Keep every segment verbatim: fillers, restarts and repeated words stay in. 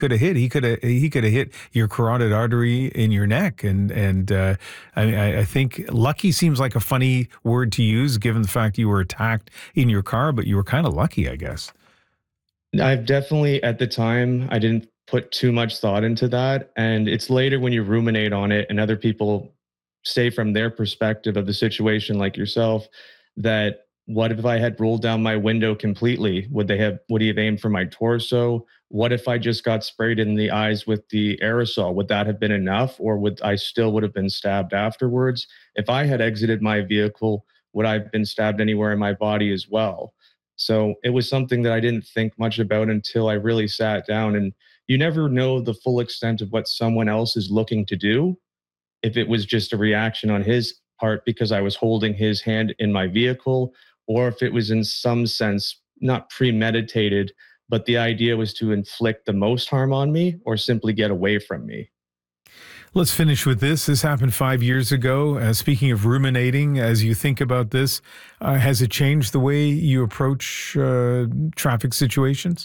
could have hit. He could have he could have hit your carotid artery in your neck, and and uh, I, I think lucky seems like a funny word to use given the fact you were attacked in your car, but you were kind of lucky, I guess. I've definitely at the time I didn't put too much thought into that, and it's later when you ruminate on it and other people say from their perspective of the situation, like yourself, that what if I had rolled down my window completely? Would they have, would he have aimed for my torso? What if I just got sprayed in the eyes with the aerosol? Would that have been enough? Or would I still would have been stabbed afterwards? If I had exited my vehicle, would I have been stabbed anywhere in my body as well? So it was something that I didn't think much about until I really sat down. And you never know the full extent of what someone else is looking to do, if it was just a reaction on his part because I was holding his hand in my vehicle, or if it was in some sense not premeditated, but the idea was to inflict the most harm on me or simply get away from me. Let's finish with this. This happened five years ago. Uh, speaking of ruminating, as you think about this, uh, has it changed the way you approach uh, traffic situations?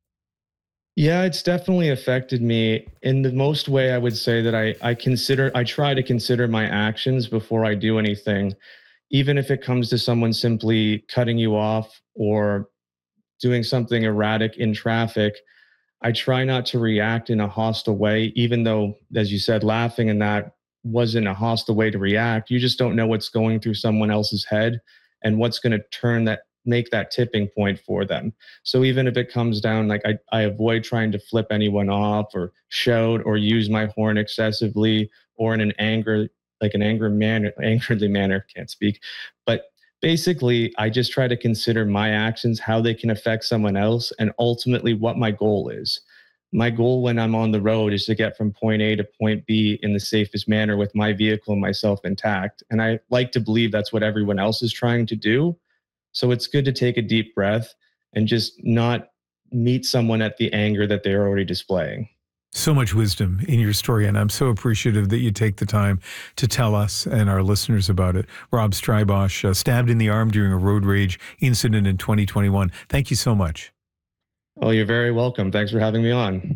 Yeah, it's definitely affected me in the most way. I would say that I, I consider, I try to consider my actions before I do anything, even if it comes to someone simply cutting you off or doing something erratic in traffic. I try not to react in a hostile way, even though, as you said, laughing and that wasn't a hostile way to react. You just don't know what's going through someone else's head and what's going to turn that, make that tipping point for them. So even if it comes down, like I, I avoid trying to flip anyone off or shout or use my horn excessively or in an anger, like an angry manner, angrily manner, can't speak. But basically, I just try to consider my actions, how they can affect someone else, and ultimately what my goal is. My goal when I'm on the road is to get from point A to point B in the safest manner with my vehicle and myself intact. And I like to believe that's what everyone else is trying to do. So it's good to take a deep breath and just not meet someone at the anger that they're already displaying. So much wisdom in your story, and I'm so appreciative that you take the time to tell us and our listeners about it. Rob Strybosch, uh, stabbed in the arm during a road rage incident in twenty twenty-one. Thank you so much. Oh, you're very welcome. Thanks for having me on.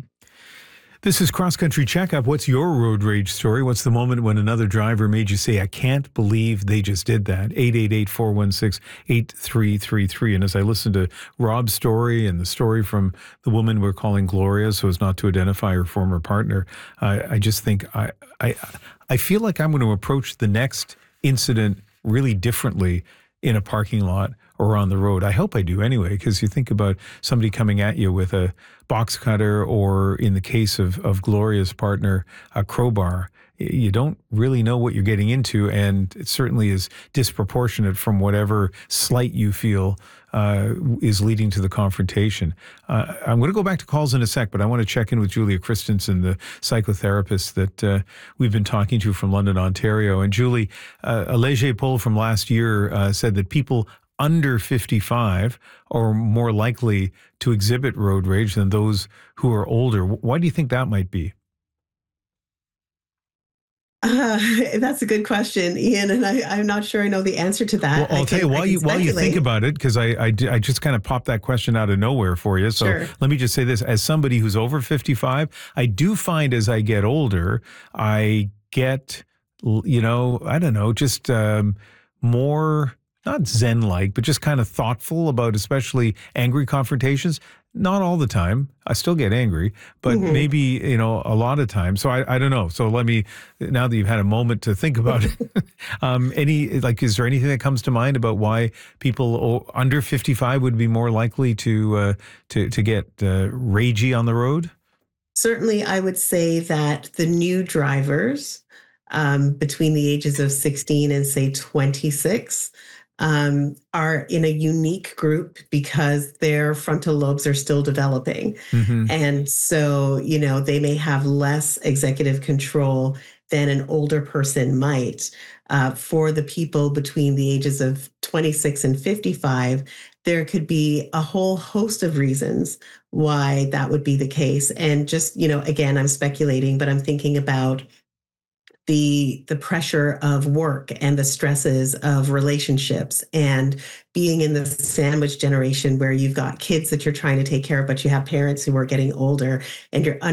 This is Cross Country Checkup. What's your road rage story? What's the moment when another driver made you say, I can't believe they just did that? eight eight eight, four one six, eight three three three. And as I listen to Rob's story and the story from the woman we're calling Gloria, so as not to identify her former partner, I, I just think I, I, I feel like I'm going to approach the next incident really differently in a parking lot or on the road. I hope I do anyway, because you think about somebody coming at you with a box cutter or, in the case of, of Gloria's partner, a crowbar. You don't really know what you're getting into, and it certainly is disproportionate from whatever slight you feel uh, is leading to the confrontation. Uh, I'm going to go back to calls in a sec, but I want to check in with Julia Christensen, the psychotherapist that uh, we've been talking to from London, Ontario. And Julie, uh, a Leger poll from last year uh, said that people under fifty-five are more likely to exhibit road rage than those who are older. Why do you think that might be? Uh, that's a good question, Ian, and I, I'm not sure I know the answer to that. Well, I'll I tell can, you while you while you think about it, because I, I I just kind of popped that question out of nowhere for you. So Sure. Let me just say this: as somebody who's over fifty-five, I do find as I get older, I get, you know, I don't know, just um, more. Not Zen-like, but just kind of thoughtful about especially angry confrontations. Not all the time. I still get angry, but mm-hmm. maybe, you know, a lot of times. So I, I don't know. So let me, now that you've had a moment to think about it, um, any, like, is there anything that comes to mind about why people under fifty-five would be more likely to, uh, to, to get uh, ragey on the road? Certainly, I would say that the new drivers um, between the ages of sixteen and say twenty-six um, are in a unique group because their frontal lobes are still developing. Mm-hmm. And so, you know, they may have less executive control than an older person might. Uh, for the people between the ages of twenty-six and fifty-five, there could be a whole host of reasons why that would be the case. And just, you know, again, I'm speculating, but I'm thinking about the the pressure of work and the stresses of relationships, and being in the sandwich generation where you've got kids that you're trying to take care of, but you have parents who are getting older and you're